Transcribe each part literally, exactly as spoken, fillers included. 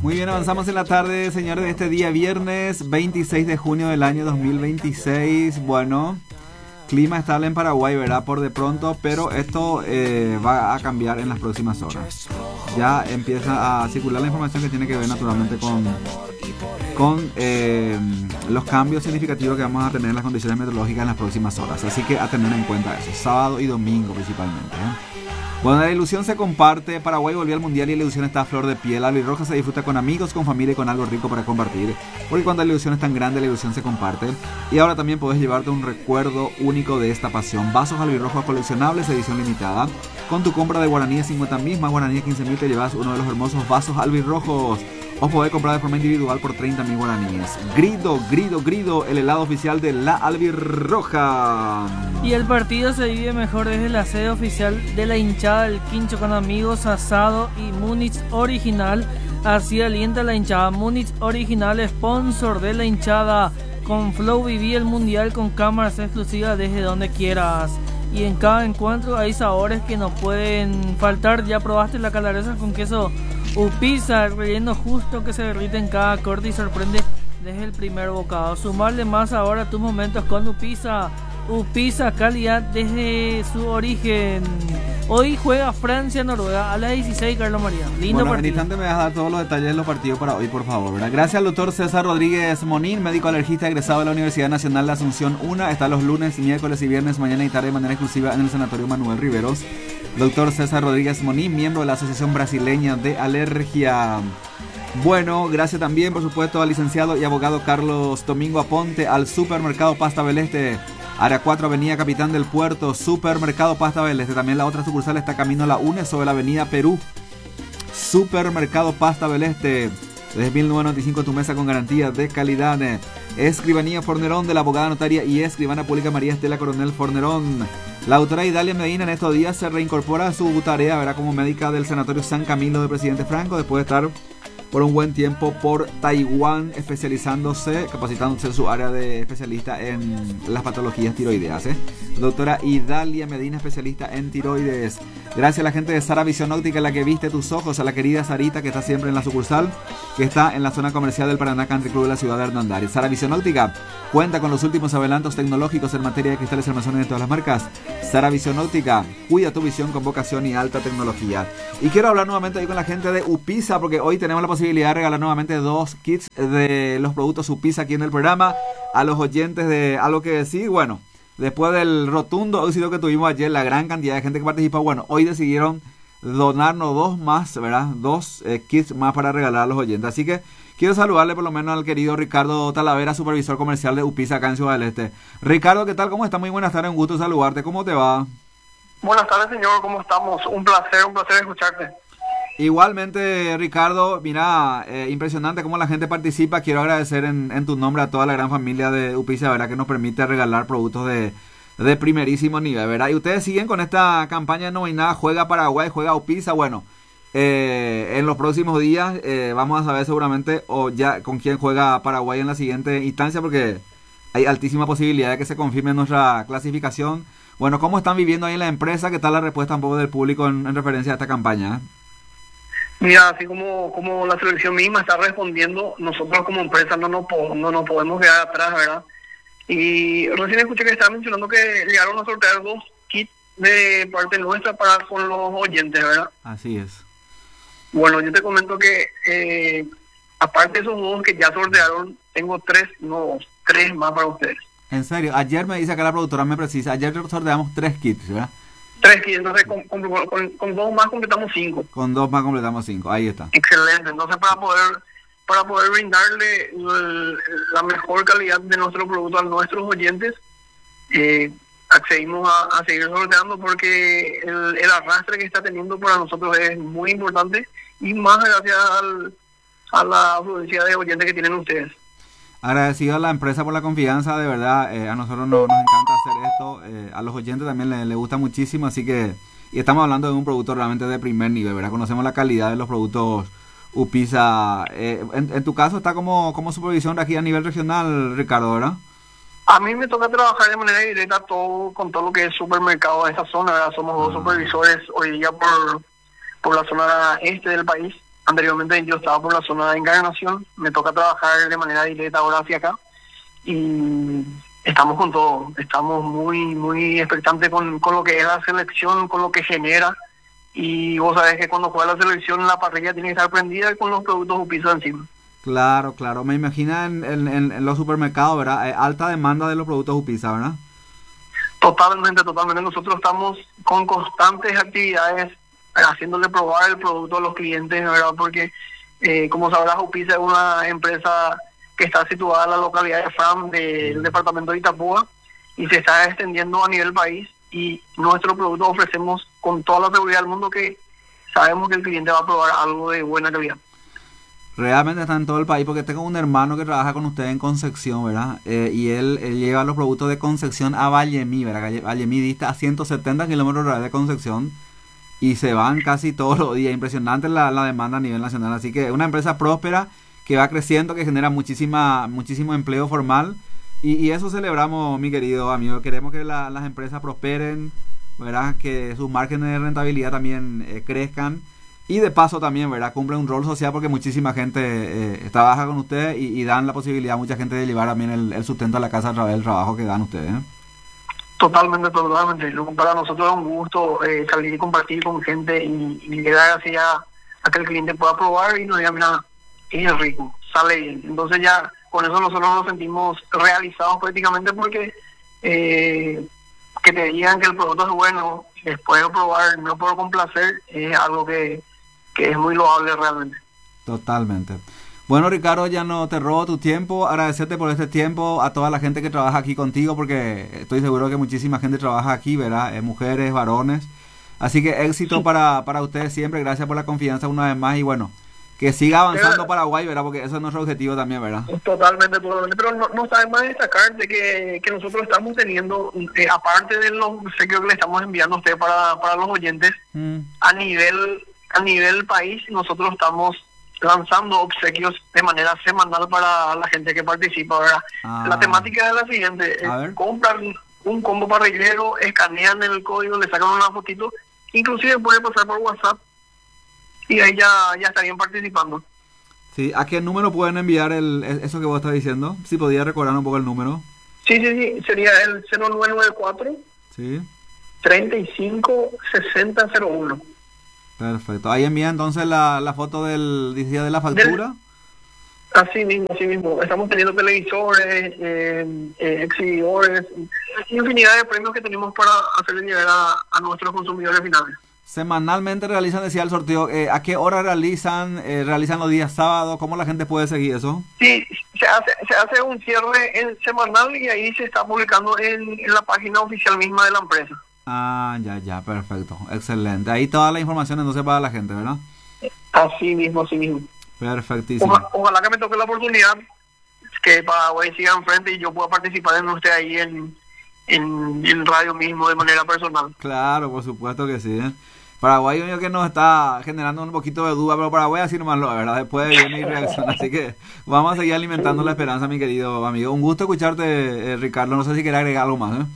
Muy bien, avanzamos en la tarde, señores, de este día viernes veintiséis de junio del año dos mil veintiséis. Bueno, clima estable en Paraguay, ¿verdad? Por de pronto, pero esto eh, va a cambiar en las próximas horas. Ya empieza a circular la información que tiene que ver naturalmente con, con eh, los cambios significativos que vamos a tener en las condiciones meteorológicas en las próximas horas. Así que a tener en cuenta eso, sábado y domingo principalmente, ¿eh? Bueno, la ilusión se comparte. Paraguay volvió al mundial y la ilusión está a flor de piel. La albirroja se disfruta con amigos, con familia y con algo rico para compartir. Porque cuando la ilusión es tan grande, la ilusión se comparte. Y ahora también podés llevarte un recuerdo único de esta pasión. Vasos albirrojos coleccionables, edición limitada. Con tu compra de guaraníes cincuenta mil más guaraníes quince mil te llevas uno de los hermosos vasos albirrojos. O podés comprar de forma individual por treinta mil guaraníes. Grido, grido, grido, el helado oficial de la albirroja. Y el partido se vive mejor desde la sede oficial de la hinchada del Quincho con amigos, asado y Múnich original. Así alienta la hinchada. Múnich original, sponsor de la hinchada. Con Flow viví el mundial con cámaras exclusivas desde donde quieras. Y en cada encuentro hay sabores que no pueden faltar. ¿Ya probaste la calabresa con queso Upisa, el relleno justo que se derrite en cada corte y sorprende desde el primer bocado? Sumarle más ahora a tus momentos con Upisa. Upisa, calidad desde su origen. Hoy juega Francia-Noruega a las dieciséis, Carlos María. Lindo bueno, partido. en instante me vas a dar todos los detalles de los partidos para hoy, por favor, ¿verdad? Gracias al doctor César Rodríguez Monín, médico alergista egresado de la Universidad Nacional de Asunción uno. Está los lunes, miércoles y viernes, mañana y tarde de manera exclusiva en el Sanatorio Manuel Riveros. Doctor César Rodríguez Monín, miembro de la Asociación Brasileña de Alergia. Bueno, gracias también, por supuesto, al licenciado y abogado Carlos Domingo Aponte, al Supermercado Pasta Beleste, Área cuatro, Avenida Capitán del Puerto, Supermercado Pasta Beleste. También la otra sucursal está camino a la U N E sobre la Avenida Perú. Supermercado Pasta Beleste. Desde mil novecientos noventa y cinco tu mesa con garantía de calidad. Escribanía Fornerón de la abogada notaria y escribana pública María Estela Coronel Fornerón. La autora Idalia Medina en estos días se reincorpora a su tarea, verá, como médica del Sanatorio San Camilo de Presidente Franco, después de estar por un buen tiempo por Taiwán, especializándose, capacitándose en su área de especialista en las patologías tiroideas, ¿eh? Doctora Idalia Medina, especialista en tiroides. Gracias a la gente de Sara Visión Óptica, la que viste tus ojos, a la querida Sarita, que está siempre en la sucursal, que está en la zona comercial del Paraná Country Club de la ciudad de Hernandarias. Sara Visión Óptica cuenta con los últimos adelantos tecnológicos en materia de cristales y armazones de todas las marcas. Sara Visión Óptica, cuida tu visión con vocación y alta tecnología. Y quiero hablar nuevamente ahí con la gente de Upisa, porque hoy tenemos la posibilidad de regalar nuevamente dos kits de los productos Upisa aquí en el programa a los oyentes de Algo que Decir. Bueno, después del rotundo éxito que tuvimos ayer, la gran cantidad de gente que participó, bueno, hoy decidieron donarnos dos más, ¿verdad? Dos eh, kits más para regalar a los oyentes. Así que quiero saludarle por lo menos al querido Ricardo Talavera, supervisor comercial de Upisa acá en Ciudad del Este. Ricardo, ¿qué tal? ¿Cómo está? Muy buenas tardes, un gusto saludarte. ¿Cómo te va? Buenas tardes, señor. ¿Cómo estamos? Un placer, un placer escucharte. Igualmente, Ricardo, mira, eh, impresionante cómo la gente participa. Quiero agradecer en, en tu nombre a toda la gran familia de Upisa, ¿verdad? Que nos permite regalar productos de, de primerísimo nivel, ¿verdad? Y ustedes siguen con esta campaña No hay nada, juega Paraguay, juega Upisa. Bueno, eh, en los próximos días eh, vamos a saber seguramente o ya con quién juega Paraguay en la siguiente instancia, porque hay altísima posibilidad de que se confirme nuestra clasificación. Bueno, ¿cómo están viviendo ahí en la empresa? ¿Qué tal la respuesta un poco del público en, en referencia a esta campaña? Mira, así como como la selección misma está respondiendo, nosotros como empresa no nos, po- no nos podemos quedar atrás, ¿verdad? Y recién escuché que estaban mencionando que llegaron a sortear dos kits de parte nuestra para con los oyentes, ¿verdad? Así es. Bueno, yo te comento que eh, aparte de esos dos que ya sortearon, tengo tres nuevos, tres más para ustedes. En serio, ayer me dice acá la productora, me precisa, ayer sorteamos tres kits, ¿verdad? Tres kits, entonces con, con, con, con dos más completamos cinco. Con dos más completamos cinco, ahí está. Excelente, entonces para poder para poder brindarle el, la mejor calidad de nuestro producto a nuestros oyentes, eh, accedimos a, a seguir sorteando porque el, el arrastre que está teniendo para nosotros es muy importante y más gracias al, a la afluencia de oyentes que tienen ustedes. Agradecido a la empresa por la confianza, de verdad, eh, a nosotros no, nos encanta hacer esto, eh, a los oyentes también les, les gusta muchísimo, así que, y estamos hablando de un producto realmente de primer nivel, ¿verdad? Conocemos la calidad de los productos Upisa. Eh, en, en tu caso está como, como supervisión aquí a nivel regional, Ricardo, ¿verdad? A mí me toca trabajar de manera directa todo con todo lo que es supermercado de esta zona, ¿verdad? Somos dos Ah. supervisores hoy día por, por la zona este del país. anteriormente yo estaba por la zona de Encarnación, me toca trabajar de manera directa ahora hacia acá y estamos con todo, estamos muy muy expectantes con, con lo que es la selección, con lo que genera, y vos sabés que cuando juega la selección la parrilla tiene que estar prendida con los productos Upisa encima. Claro, claro, me imagino en, en, en los supermercados, ¿verdad? Eh, alta demanda de los productos Upisa, ¿verdad? Totalmente, totalmente. Nosotros estamos con constantes actividades haciéndole probar el producto a los clientes, ¿verdad? Porque, eh, como sabrás, Upisa es una empresa que está situada en la localidad de Fram del departamento de Itapúa y se está extendiendo a nivel país, y nuestro producto ofrecemos con toda la seguridad del mundo que sabemos que el cliente va a probar algo de buena calidad. Realmente está en todo el país, porque tengo un hermano que trabaja con usted en Concepción, ¿verdad? Eh, y él, él lleva los productos de Concepción a Vallemí, ¿verdad? Vallemí dista a ciento setenta kilómetros de Concepción y se van casi todos los días. Impresionante la, la demanda a nivel nacional. Así que es una empresa próspera que va creciendo, que genera muchísima muchísimo empleo formal. Y, y eso celebramos, mi querido amigo. Queremos que la, las empresas prosperen, ¿verdad? Que sus márgenes de rentabilidad también eh, crezcan. Y de paso también, ¿verdad? Cumple un rol social porque muchísima gente eh, trabaja con ustedes y, y dan la posibilidad a mucha gente de llevar también el, el sustento a la casa a través del trabajo que dan ustedes, ¿eh? Totalmente, totalmente. Para nosotros es un gusto eh, salir y compartir con gente y, y llegar así a, a que el cliente pueda probar y nos diga, mira, es rico, sale bien. Entonces ya con eso nosotros nos sentimos realizados prácticamente, porque eh, que te digan que el producto es bueno, después de probar, no por complacer, es algo que que es muy loable realmente. Totalmente. Bueno, Ricardo, ya no te robo tu tiempo, agradecerte por este tiempo, a toda la gente que trabaja aquí contigo, porque estoy seguro que muchísima gente trabaja aquí, ¿verdad? Eh, mujeres, varones, así que éxito para, para ustedes siempre, gracias por la confianza una vez más, y bueno, que siga avanzando pero, Paraguay, ¿verdad? Porque eso es nuestro objetivo también, ¿verdad? Totalmente, totalmente, pero no, no sabe más destacar de que, que nosotros estamos teniendo, eh, aparte de los obsequios que le estamos enviando a usted para, para los oyentes, mm. a nivel... A nivel país, nosotros estamos lanzando obsequios de manera semanal para la gente que participa, ¿verdad? Ah. La temática es la siguiente: eh, compran un combo parrillero, escanean el código, le sacan una fotito, inclusive puede pasar por WhatsApp y ahí ya, ya estarían participando. Sí, ¿a qué número pueden enviar el eso que vos estás diciendo? Si podía recordar un poco el número. Sí, sí, sí, sería el cero nueve nueve cuatro sí. treinta y cinco sesenta cero uno. Perfecto. Ahí envía entonces la, la foto del día de la factura. Del, así mismo, así mismo. Estamos teniendo televisores, eh, eh, exhibidores, infinidad de premios que tenemos para hacerle llegar a, a nuestros consumidores finales. Semanalmente realizan, decía el sorteo. Eh, ¿A qué hora realizan? Eh, ¿Realizan los días sábados? ¿Cómo la gente puede seguir eso? Sí, se hace, se hace un cierre en semanal y ahí se está publicando en, en la página oficial misma de la empresa. Ah, ya, ya, perfecto, excelente. Ahí toda la información entonces para la gente, ¿verdad? Así mismo, así mismo. Perfectísimo. Ojalá, ojalá que me toque la oportunidad, que Paraguay siga enfrente y yo pueda participar en usted ahí en, en, en radio mismo de manera personal. Claro, por supuesto que sí, ¿eh? Paraguay yo que nos está generando un poquito de duda, pero Paraguay así nomás lo, ¿verdad? Después viene y reacciona, así que vamos a seguir alimentando la esperanza, mi querido amigo. Un gusto escucharte, eh, Ricardo, no sé si quieres agregar algo más, ¿eh?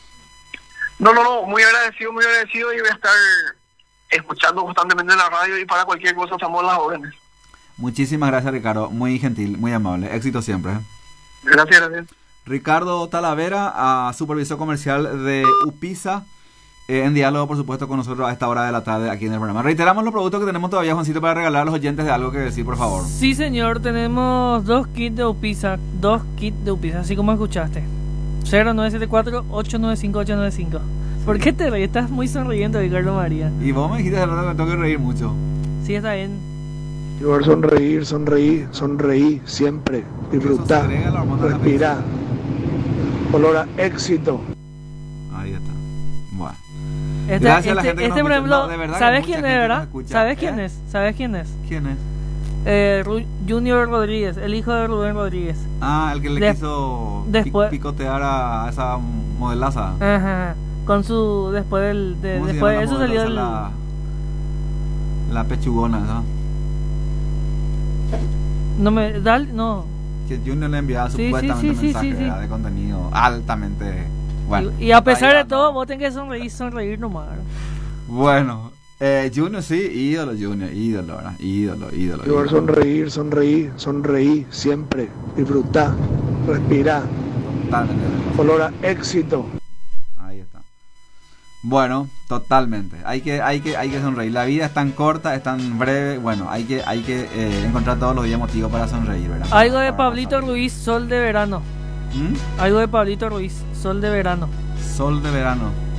No, no, no, muy agradecido, muy agradecido, y voy a estar escuchando constantemente en la radio y para cualquier cosa estamos a las órdenes. Muchísimas gracias, Ricardo, muy gentil, muy amable, éxito siempre. ¿eh? Gracias, gracias. Ricardo Talavera, a supervisor comercial de Upisa, eh, en diálogo, por supuesto, con nosotros a esta hora de la tarde aquí en el programa. Reiteramos los productos que tenemos todavía, Juancito, para regalar a los oyentes de algo que decir, por favor. Sí, señor, tenemos dos kits de Upisa, dos kits de Upisa, así como escuchaste. cero nueve siete cuatro ocho nueve cinco ocho nueve cinco. ¿Por qué te reís? Estás muy sonriendo, Ricardo María. Y vos me dijiste que me tengo que reír mucho. Sí, está bien. Igual sonreír, sonreír, sonreír siempre. Disfrutar, respirar. Olor a éxito. Ahí está. Bueno. Este, Gracias este, a la gente que este nos por ejemplo, no, ¿sabes quién es, verdad? ¿Sabes ¿Eh? quién es? ¿Sabes quién es? ¿Quién es? Eh, Junior Rodríguez, el hijo de Rubén Rodríguez. Ah, el que le de quiso después, picotear a esa modelaza. Ajá. Con su después del de, después de eso salió el la, la pechugona, ¿no? No me Dal, no. Que Junior le enviaba sí, supuestamente sí, sí, mensaje sí, sí, sí. de contenido altamente bueno. Y, y a pesar de todo, vos tenés que sonreír, sonreír nomás. Bueno, Eh, Junior, sí, ídolo, Junior, ídolo, ¿verdad? Ídolo, ídolo. Igual sonreír, sonreír, sonreír, siempre. Disfrutar, respirar. Totalmente. Olor a éxito. Ahí está. Bueno, totalmente. Hay que, hay que, hay que sonreír. La vida es tan corta, es tan breve. Bueno, hay que, hay que eh, encontrar todos los días motivos para sonreír, ¿verdad? Algo de Para Pablito pasar. Ruiz, Sol de verano. ¿Mm? Algo de Pablito Ruiz, Sol de verano. Sol de verano.